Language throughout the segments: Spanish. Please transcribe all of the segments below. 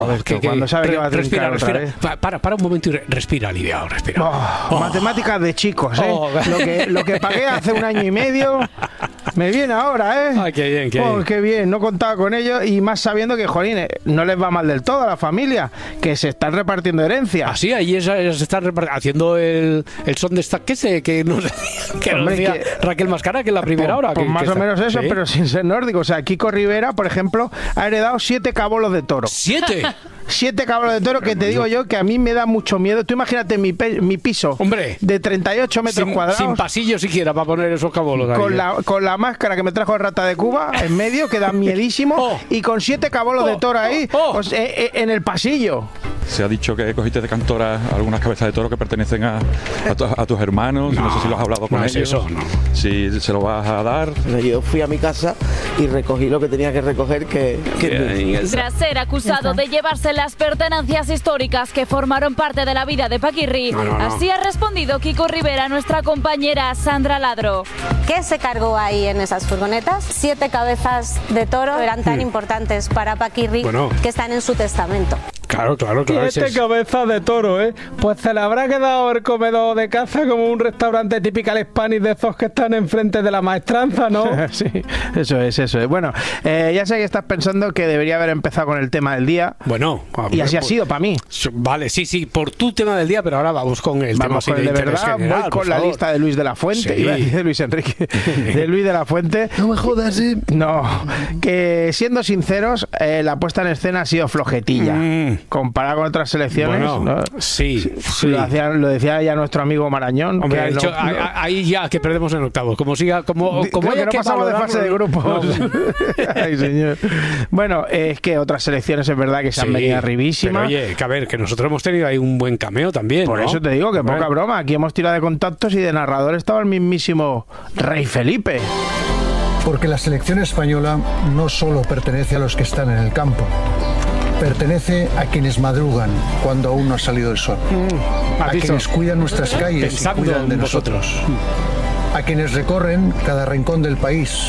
Cuando sabe que va a trincar otra vez. Para un momento y respira aliviado, respira. Matemáticas de chicos, ¿eh? Lo que pagué hace un año y medio me viene ahora, ¿eh? Ay, qué bien, qué bien. No contaba con ello y más sabiendo que, jolín, no les va mal del todo a la familia, que se están repartiendo herencias. Así, ahí se están haciendo el son de esta que nos decía Raquel Mascara, que es la primera hora. Pues más o menos eso, ¿sí? Pero sin ser nórdico. O sea, Kiko Rivera, por ejemplo, ha heredado 7 cabolos de toro. ¿7? 7 caballos de toro, que te digo yo que a mí me da mucho miedo. Tú imagínate mi piso, hombre, de 38 metros cuadrados. Sin pasillo siquiera para poner esos cabolos ahí. Con la máscara que me trajo el Rata de Cuba en medio, que da miedísimo, y con 7 cabolos de toro ahí, pues, en el pasillo. Se ha dicho que cogiste de cantora algunas cabezas de toro que pertenecen a tus hermanos. No sé si lo has hablado con ellos. Eso, no. Si se lo vas a dar. Yo fui a mi casa y recogí lo que tenía que recoger. Tras ser acusado de llevarse las pertenencias históricas que formaron parte de la vida de Paquirri, así ha respondido Kiko Rivera a nuestra compañera Sandra Ladro. ¿Qué se cargó ahí en esas furgonetas? 7 cabezas de toro eran tan importantes para Paquirri que están en su testamento. Claro. 7 cabezas de toro, ¿eh? Pues se le habrá quedado el comedor de casa como un restaurante típico Spanish de esos que están enfrente de la maestranza, ¿no? Sí, eso es. Bueno, ya sé que estás pensando que debería haber empezado con el tema del día. Bueno, y así ha sido para mí. Vale, sí, por tu tema del día, pero ahora vamos con el tema de verdad. General, voy con la lista de Luis de la Fuente. Sí. Iba a decir de Luis Enrique. De Luis de la Fuente. No me jodas, ¿eh? No, que siendo sinceros, la puesta en escena ha sido flojetilla. Comparada con otras selecciones, ¿no? Sí. Lo decía ya nuestro amigo Marañón. Hombre, ahí ya que perdemos en octavos. Como haya que no pasamos de fase de grupos. Ay, señor. Bueno, es que otras selecciones es verdad que se han venido arribísimas. Pero oye, que a ver, que nosotros hemos tenido ahí un buen cameo también. Por eso te digo que poca broma. Aquí hemos tirado de contactos y de narrador estaba el mismísimo Rey Felipe. Porque la selección española no solo pertenece a los que están en el campo. Pertenece a quienes madrugan cuando aún no ha salido el sol. A quienes cuidan nuestras calles y cuidan de nosotros. A quienes recorren cada rincón del país.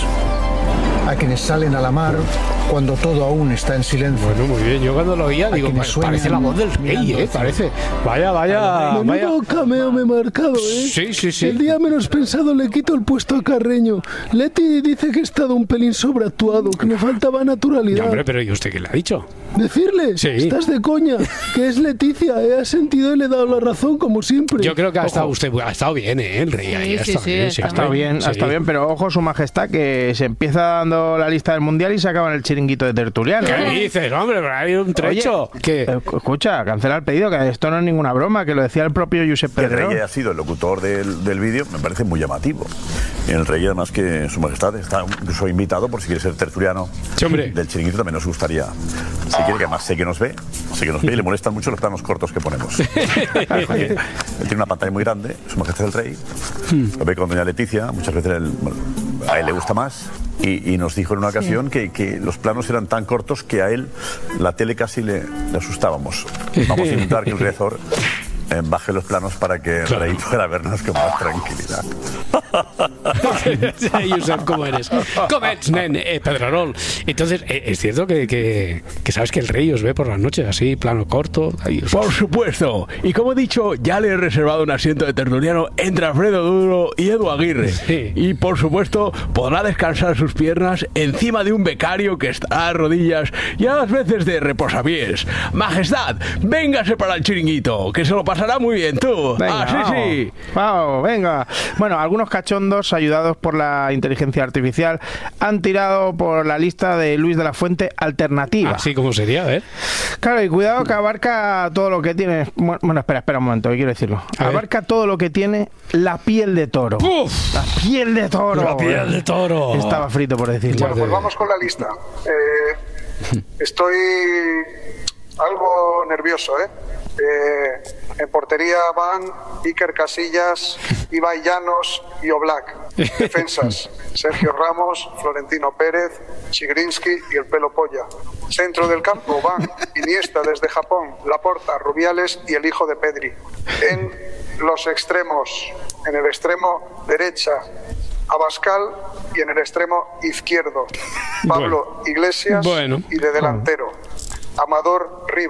A quienes salen a la mar cuando todo aún está en silencio. Bueno, muy bien. Yo cuando lo oía digo, parece la voz del rey, parece. Vaya. Menudo cameo me he marcado, Sí. El día menos pensado le quito el puesto a Carreño. Leti dice que he estado un pelín sobreactuado, que me faltaba naturalidad. No, hombre, pero ¿y usted qué le ha dicho? Decirle, estás de coña, que es Leticia, he sentido y le he dado la razón como siempre. Yo creo que ha estado bien, el rey ahí. Ha estado bien, pero ojo su majestad, que se empieza dando la lista del mundial y se acaba en el chiringuito de tertuliano. ¿Qué dices, hombre? Pero hay un trecho. Oye, escucha, cancela el pedido, que esto no es ninguna broma, que lo decía el propio Josep Pedrero. El rey ha sido el locutor del vídeo, me parece muy llamativo. Y el rey, además, que su majestad está incluso invitado, por si quiere ser tertuliano del chiringuito, también nos gustaría. Si quiere, que además sé que nos ve y le molestan mucho los planos cortos que ponemos. Él tiene una pantalla muy grande, su majestad el rey, lo ve con doña Leticia, muchas veces a él le gusta más. Y nos dijo en una ocasión que los planos eran tan cortos que a él la tele casi le asustábamos. Vamos a intentar que el Riazor baje los planos para que el rey pueda vernos con más tranquilidad. Josep, ¿cómo eres? ¿Cómo eres, nen? Pedrerol. Entonces, ¿es cierto que sabes que el rey os ve por las noches así, plano corto? Por supuesto. Y como he dicho, ya le he reservado un asiento de tertuliano entre Alfredo Duro y Edu Aguirre. Sí. Y por supuesto, podrá descansar sus piernas encima de un becario que está a rodillas y a las veces de reposapiés. Majestad, véngase para el chiringuito, que se lo pasará muy bien tú. Venga, sí. Vamos, venga. Bueno, algunos cachondos ayudados por la inteligencia artificial han tirado por la lista de Luis de la Fuente alternativa. Así como sería, a ver. Claro, y cuidado que abarca todo lo que tiene. Bueno, espera un momento, que quiero decirlo. Abarca todo lo que tiene la piel de toro. ¡Uf! La piel de toro. La piel de toro. Estaba frito por decirlo. Bueno, pues vamos con la lista. Estoy algo nervioso, en portería van Iker Casillas, Ibai Llanos y Oblak. Defensas, Sergio Ramos, Florentino Pérez, Chigrinsky y el Pelo Polla. Centro del campo van Iniesta desde Japón, Laporta, Rubiales y el hijo de Pedri. En los extremos, en el extremo derecha, Abascal, y en el extremo izquierdo, Pablo Iglesias, y de delantero, Amador Rivas.